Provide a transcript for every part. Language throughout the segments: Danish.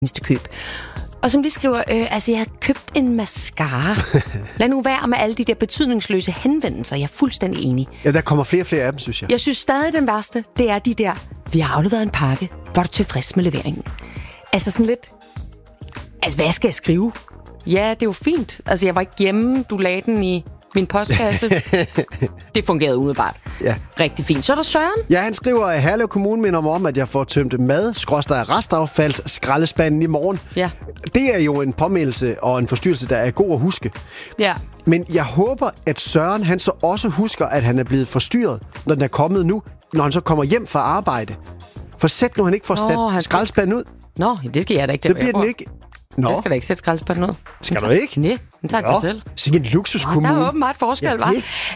eneste køb. Og som de skriver, jeg har købt en mascara. Lad nu være med alle de der betydningsløse henvendelser. Jeg er fuldstændig enig. Ja, der kommer flere og flere af dem, synes jeg. Jeg synes stadig, den værste, det er de der, vi har afleveret en pakke. Var du tilfreds med leveringen? Altså sådan lidt, hvad skal jeg skrive? Ja, det er jo fint. Altså, jeg var ikke hjemme. Du lagde den i min postkasse. Det fungerede umiddelbart. Ja. Rigtig fint. Så er der Søren. Ja, han skriver, at Herlev Kommune minder mig om, at jeg får tømt mad/restaffalds skraldespanden i morgen. Ja. Det er jo en påmeldelse og en forstyrrelse, der er god at huske. Ja. Men jeg håber, at Søren han så også husker, at han er blevet forstyrret, når den er kommet nu, når han så kommer hjem fra arbejde. For sæt nu, han ikke får sat skraldespanden ud. Nå, det skal jeg da ikke. Så bliver den ikke... Nå. Jeg skal da ikke sætte skraldespanden ud. Skal du ikke? Nej, den tager jeg selv. Sikke en luksuskommune. Der er åbenbart forskel, hva'?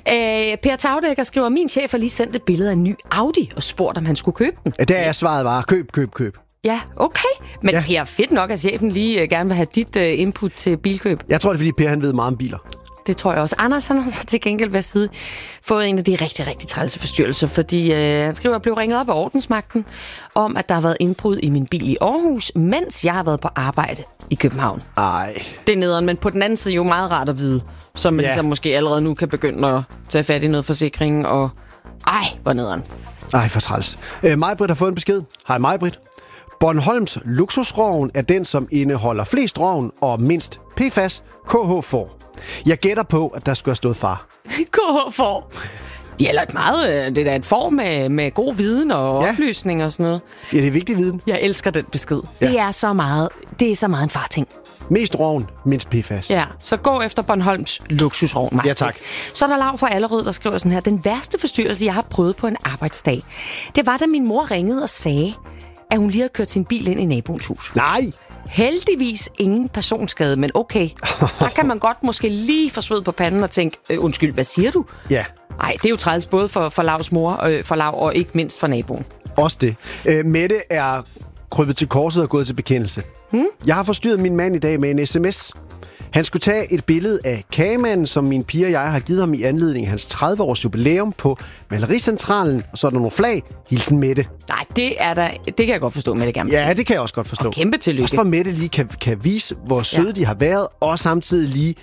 Per Tagdækker skriver, min chef har lige sendt et billede af en ny Audi og spurgt, om han skulle købe den. Ja, der er svaret bare, køb. Ja, okay. Men ja. Per, fedt nok, at chefen lige gerne vil have dit input til bilkøb. Jeg tror, det er, fordi Per han ved meget om biler. Det tror jeg også. Anders han har så til gengæld været side fået en af de rigtig, rigtig trælse forstyrrelser, fordi han skriver, at jeg blev ringet op af ordensmagten om, at der har været indbrud i min bil i Aarhus, mens jeg har været på arbejde i København. Ej. Det er nederen, men på den anden side jo meget rart at vide, så man ligesom måske allerede nu kan begynde at tage fat i noget forsikring, og hvor nederen. Ej, for træls. Majbrit har fået en besked. Hej Majbrit. Bornholms luksusroven er den, som indeholder flest roven og mindst PFAS KH får. Jeg gætter på, at der skulle have stået far. KH får. Ja, eller det er da et får med god viden og oplysning og sådan noget. Ja, det er vigtig viden. Jeg elsker den besked. Ja. Det er så meget en farting. Mest roven, mindst PFAS. Ja, så gå efter Bornholms luksusrovn, Mark. Ja, tak. Så er der Lav fra Allerød, der skriver sådan her. Den værste forstyrrelse, jeg har prøvet på en arbejdsdag, det var, da min mor ringede og sagde, at hun lige havde kørt sin bil ind i naboens hus. Nej! Heldigvis ingen personskade, men okay. Der kan man godt måske lige få sved på panden og tænke, undskyld, hvad siger du? Ja. Nej, det er jo træls både for Lavs mor, for Lav og ikke mindst for naboen. Også det. Mette er krybet til korset og gået til bekendelse. Jeg har forstyrret min mand i dag med en sms. Han skulle tage et billede af kagemanden, som min pige og jeg har givet ham i anledning af hans 30-års jubilæum på Malericentralen. Og så er der nogle flag. Hilsen Mette. Nej, det kan jeg godt forstå, Mette gerne. Ja, det kan jeg også godt forstå. Og kæmpe tillykke. Også for Mette lige kan vise, hvor søde de har været, og samtidig lige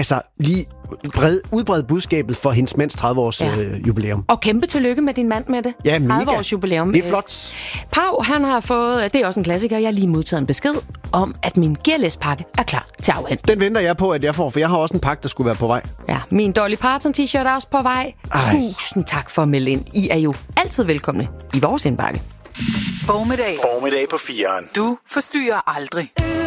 udbrede budskabet for hendes mands 30-års jubilæum. Og kæmpe tillykke med din mand, Mette. Ja, mega. 30-års jubilæum. Det er flot. Pau, han har fået, det er også en klassiker, jeg har lige modtaget en besked om, at min Gearless-pakke er klar til afhent. Den venter jeg på, at jeg får, for jeg har også en pakke, der skulle være på vej. Ja, min Dolly Parton t-shirt er også på vej. Ej. Tusind tak for at melde ind. I er jo altid velkomne i vores indbakke. Formiddag på 4'eren. Du forstyrrer aldrig.